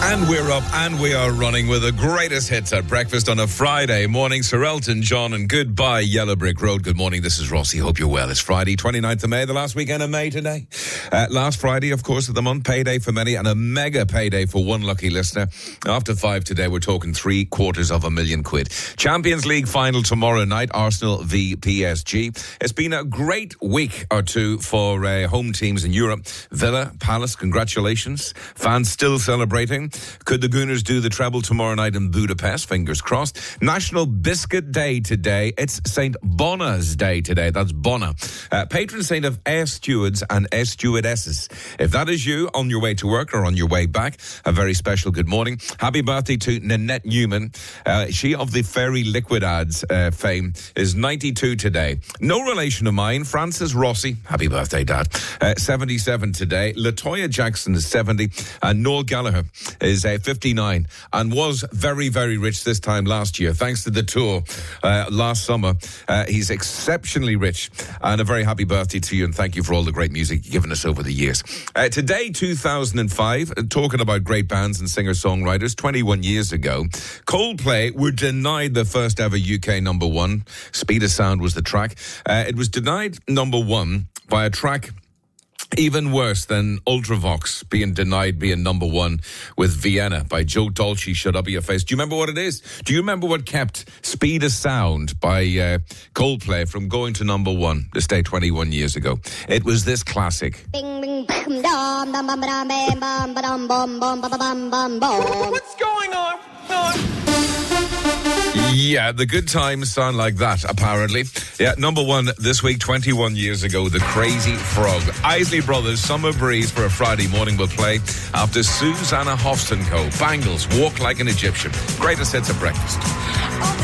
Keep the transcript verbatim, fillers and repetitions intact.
And we're up and we are running with the greatest hits at breakfast on a Friday morning. Sir Elton John and Goodbye Yellow Brick Road. Good morning, this is Rossi. Hope you're well. It's Friday, twenty-ninth of May, the last weekend of May today. Uh, last Friday, of course, of the month, payday for many and a mega payday for one lucky listener. After five today, we're talking three quarters of a million quid. Champions League final tomorrow night, Arsenal v P S G. It's been a great week or two for uh, home teams in Europe. Villa, Palace, congratulations. Fans still celebrating. Could the Gooners do the treble tomorrow night in Budapest? Fingers crossed. National Biscuit Day today. It's Saint Bona's Day today. That's Bona. Uh, patron saint of air stewards and air stewardesses. If that is you on your way to work or on your way back, a very special good morning. Happy birthday to Nanette Newman. Uh, she of the Fairy Liquid ads uh, fame is ninety-two today. No relation of mine. Francis Rossi. Happy birthday, Dad. Uh, seventy-seven today. LaToya Jackson is seventy. And Noel Gallagher is uh, fifty-nine and was very, very rich this time last year, thanks to the tour uh, last summer. Uh, he's exceptionally rich, and a very happy birthday to you, and thank you for all the great music you've given us over the years. Uh, today, two thousand five, uh, talking about great bands and singer-songwriters, twenty-one years ago, Coldplay were denied the first ever U K number one. Speed of Sound was the track. Uh, it was denied number one by a track even worse than Ultravox being denied being number one with Vienna by Joe Dolce. Shut up your face. Do you remember what it is? Do you remember what kept Speed of Sound by uh, Coldplay from going to number one this day twenty-one years ago? It was this classic. What's going on? Yeah, the good times sound like that, apparently. Yeah, number one this week, twenty-one years ago, The Crazy Frog. Isley Brothers, Summer Breeze for a Friday morning will play after Susanna Hoffs and Co. Bangles, Walk Like an Egyptian. Greatest hits at breakfast.